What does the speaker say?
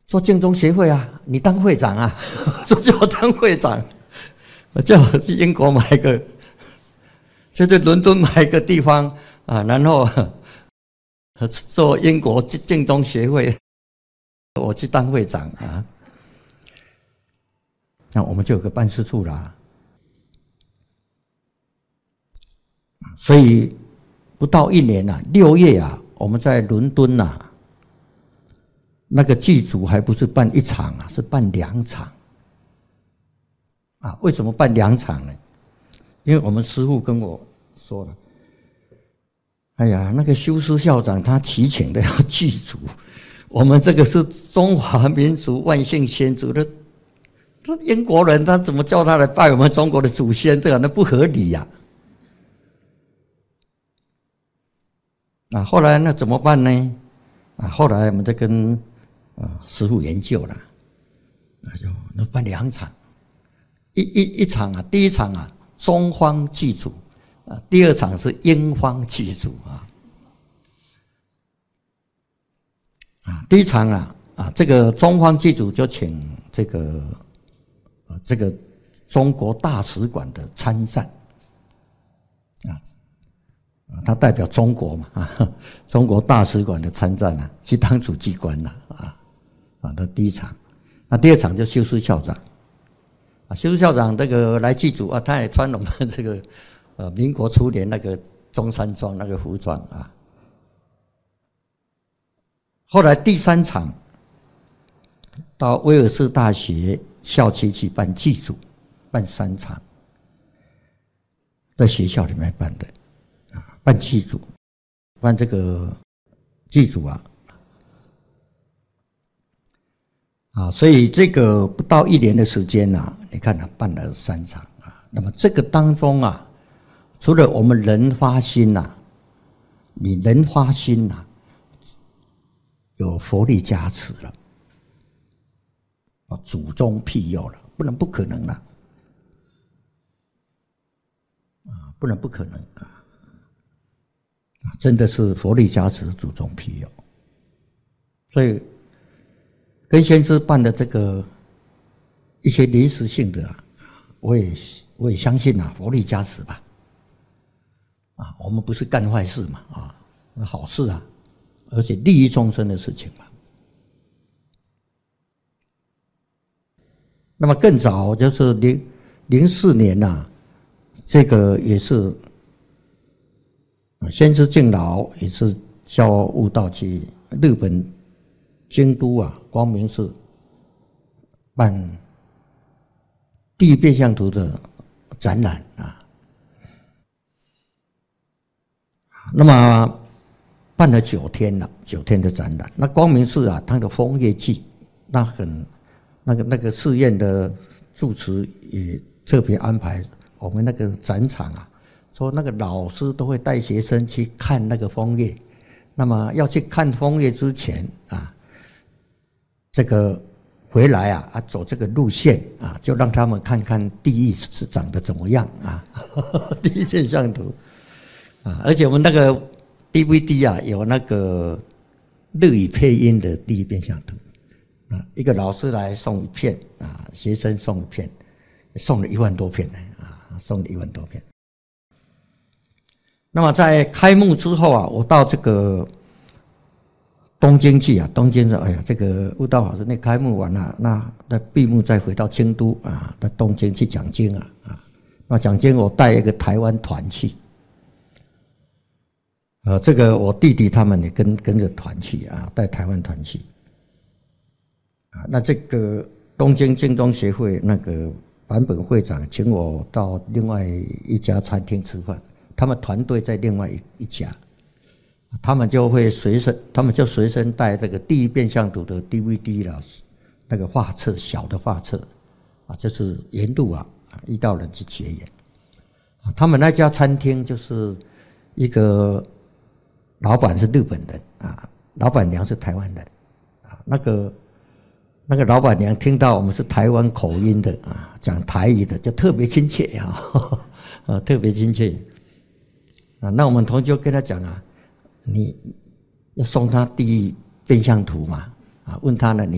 做建中协会啊，你当会长啊，说叫我当会长，我叫我去英国买个，就在伦敦买个地方啊，然后做英国建中协会，我去当会长啊，那我们就有个办事处啦。所以不到1年啊，6月啊，我们在伦敦啊。那个剧组还不是办1场啊，是办2场啊。为什么办2场呢？因为我们师父跟我说了，哎呀，那个修师校长他祈请的要剧组，我们这个是中华民族万姓先祖的，这英国人他怎么叫他来拜我们中国的祖先？这样那不合理呀！啊，后来那怎么办呢？啊，后来我们在跟师父研究了，那办2场，一场啊，第1场啊中方剧组啊，第2场是英方剧组啊。第1场啊这个中方剧组就请这个中国大使馆的参赞他代表中国嘛中国大使馆的参赞啊，去当主机关了那第1场，那第2场就修师校长修师校长这个来剧组啊，他也穿我们这个民国初年那个中山装那个服装啊。后来第3场到威尔士大学校区去办剧组，办3场，在学校里面办的办剧组，办这个剧组所以这个不到1年的时间你看办了3场那么这个当中除了我们人发心你人发心有佛力加持了祖宗庇佑了，不可能了不可能真的是佛力加持，祖宗庇佑。所以跟先师办的这个一些临时性的我也相信佛力加持吧我们不是干坏事嘛好事而且利益众生的事情嘛。那么更早就是04年这个也是先师敬老也是教悟道去日本京都光明寺办第一变相图的展览那么办了9天了，9天的展览。那光明寺它的枫叶季，那个寺院的住持也特别安排我们那个展场说那个老师都会带学生去看那个枫叶。那么要去看枫叶之前这个回来走这个路线就让他们看看地狱是长得怎么样第一变相图而且我们那个 DVD 有那个日语配音的第一变相图一个老师来送1片学生送1片，送了1万多片送了1万多片。那么在开幕之后我到这个东京去东京说哎呀，这个悟道法师那开幕完了，那闭幕再回到京都到东京去讲经那讲经我带一个台湾团去这个我弟弟他们也跟着团去带台湾团去那这个东京建中协会那个坂本会长请我到另外一家餐厅吃饭，他们团队在另外一家。他们就随身带这个第一变相图的 DVD 了，那个画册，小的画册就是沿路遇到人去结缘他们那家餐厅就是一个老板是日本人老板娘是台湾人那个老板娘听到我们是台湾口音的讲台语的，就特别亲切特别亲切那我们同学就跟他讲你要送他第一变相图嘛问他呢，你